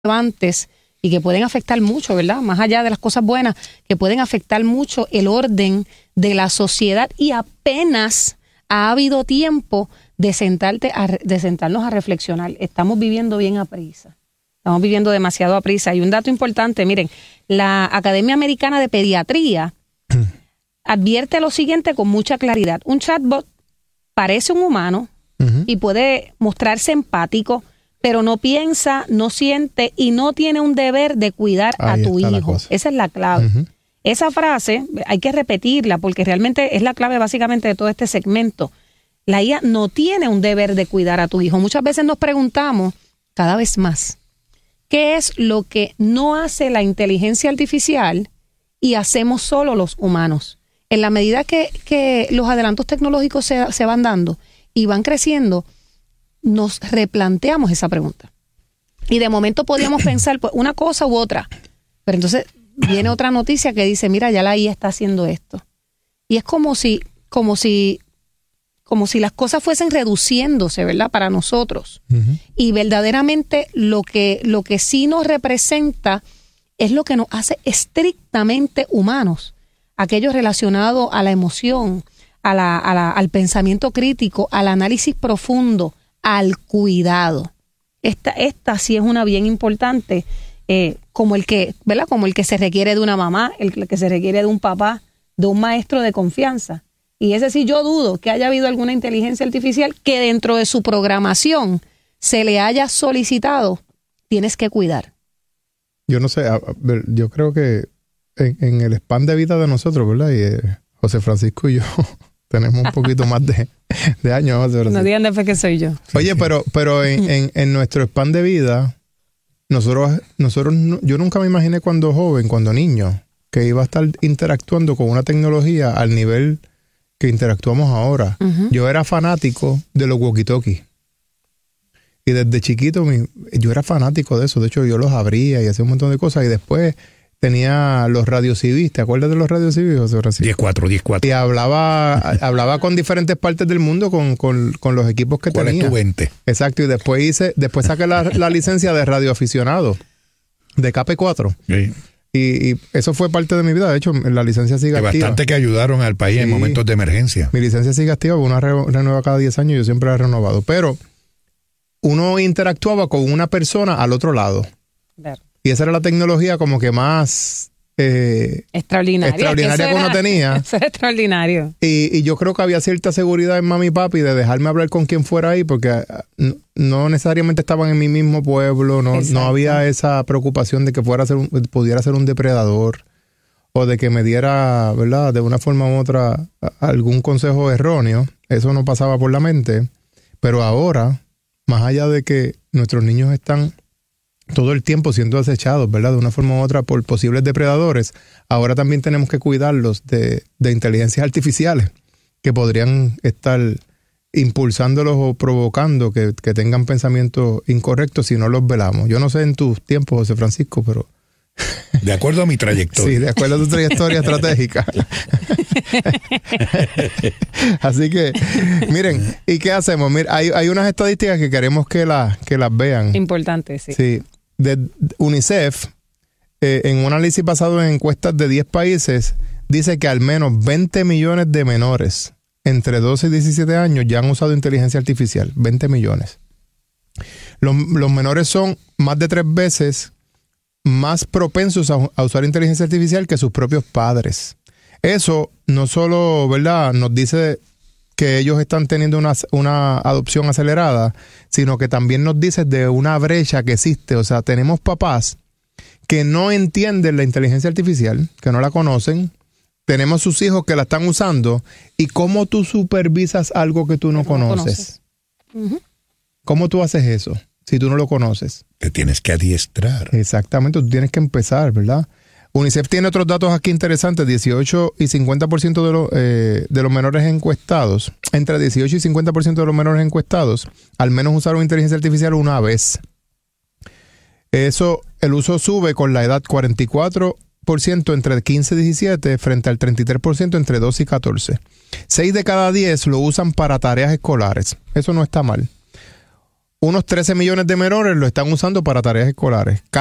relevantes y que pueden afectar mucho, ¿verdad? Más allá de las cosas buenas, que pueden afectar mucho el orden de la sociedad, y apenas ha habido tiempo de sentarnos a reflexionar. Estamos viviendo bien a prisa. Estamos viviendo demasiado a prisa. Y un dato importante, miren, la Academia Americana de Pediatría advierte lo siguiente con mucha claridad. Un chatbot parece un humano y puede mostrarse empático, pero no piensa, no siente y no tiene un deber de cuidar a tu hijo. Esa es la clave. Esa frase hay que repetirla porque realmente es la clave básicamente de todo este segmento. La IA no tiene un deber de cuidar a tu hijo. Muchas veces nos preguntamos, cada vez más, ¿qué es lo que no hace la inteligencia artificial y hacemos solo los humanos? En la medida que los adelantos tecnológicos se van dando y van creciendo, nos replanteamos esa pregunta. Y de momento podíamos pensar pues, una cosa u otra. Pero entonces viene otra noticia que dice, mira, ya la IA está haciendo esto. Y es como si las cosas fuesen reduciéndose, ¿verdad? Para nosotros. Y verdaderamente lo que sí nos representa es lo que nos hace estrictamente humanos. Aquello relacionado a la emoción, al pensamiento crítico, al análisis profundo, al cuidado. Esta sí es una bien importante, como el que, ¿verdad? Como el que se requiere de una mamá, el que se requiere de un papá, de un maestro de confianza. Y ese sí yo dudo que haya habido alguna inteligencia artificial que dentro de su programación se le haya solicitado, tienes que cuidar. Yo no sé, yo creo que en el span de vida de nosotros, ¿verdad? Y José Francisco y yo tenemos un poquito más de años. No digan después que soy yo. Oye, pero en nuestro span de vida, nosotros yo nunca me imaginé cuando joven, cuando niño, que iba a estar interactuando con una tecnología al nivel que interactuamos ahora. Yo era fanático de los walkie-talkies. Y desde chiquito yo era fanático de eso. De hecho, yo los abría y hacía un montón de cosas. Y después tenía los Radio Civis. ¿Te acuerdas de los Radio Civis, José Francisco? 10-4. Y hablaba con diferentes partes del mundo con los equipos que tenía. ¿Cuál es tu 20? Exacto. Y después saqué la licencia de radioaficionado de KP4. Sí. Y eso fue parte de mi vida. De hecho, la licencia sigue activa. Bastante que ayudaron al país en momentos de emergencia. Mi licencia sigue activa, una renueva cada 10 años, yo siempre la he renovado. Pero uno interactuaba con una persona al otro lado. Claro. Y esa era la tecnología como que más extraordinaria que uno tenía. Eso era extraordinario. Y yo creo que había cierta seguridad en mami y papi de dejarme hablar con quien fuera ahí, porque no necesariamente estaban en mi mismo pueblo, no había esa preocupación de que pudiera ser un depredador o de que me diera, ¿verdad?, de una forma u otra algún consejo erróneo. Eso no pasaba por la mente. Pero ahora, más allá de que nuestros niños están todo el tiempo siendo acechados, ¿verdad?, de una forma u otra por posibles depredadores, ahora también tenemos que cuidarlos de inteligencias artificiales que podrían estar impulsándolos o provocando que tengan pensamientos incorrectos si no los velamos. Yo no sé en tus tiempos, José Francisco, pero... De acuerdo a mi trayectoria. Sí, de acuerdo a tu trayectoria estratégica. Así que, miren, ¿y qué hacemos? Mira, hay unas estadísticas que queremos que las vean. Importante, sí. Sí. De UNICEF, en un análisis basado en encuestas de 10 países, dice que al menos 20 millones de menores entre 12 y 17 años ya han usado inteligencia artificial. 20 millones. Los menores son más de 3 veces más propensos a usar inteligencia artificial que sus propios padres. Eso no solo, ¿verdad?, nos dice que ellos están teniendo una adopción acelerada, sino que también nos dice de una brecha que existe. O sea, tenemos papás que no entienden la inteligencia artificial, que no la conocen. Tenemos sus hijos que la están usando. ¿Y cómo tú supervisas algo que tú no conoces? ¿Cómo tú haces eso si tú no lo conoces? Te tienes que adiestrar. Exactamente, tú tienes que empezar, ¿verdad? UNICEF tiene otros datos aquí interesantes. 18 y 50% de los menores encuestados, entre 18 y 50% de los menores encuestados, al menos usaron inteligencia artificial una vez. El uso sube con la edad 44% entre 15 y 17 frente al 33% entre 12 y 14. 6 de cada 10 lo usan para tareas escolares. Eso no está mal. unos 13 millones de menores lo están usando para tareas escolares.